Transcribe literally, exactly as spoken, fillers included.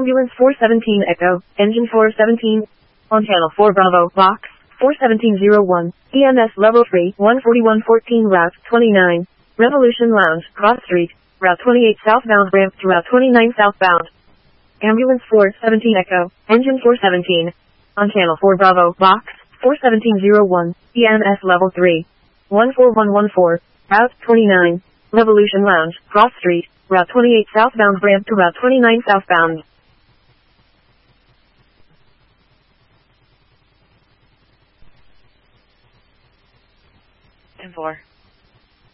Ambulance four seventeen Echo, Engine four seventeen. On Channel four Bravo, Box, four seventeen oh one, E M S Level three, one forty-one fourteen Route twenty-nine. Revolution Lounge, Cross Street, Route twenty-eight southbound ramp to Route twenty-nine southbound. Ambulance four seventeen Echo, Engine four seventeen. On Channel four Bravo, Box, four seventeen oh one, E M S Level three, one four one one four, Route twenty-nine. Revolution Lounge, Cross Street, Route twenty-eight southbound ramp to Route twenty-nine southbound. ten four.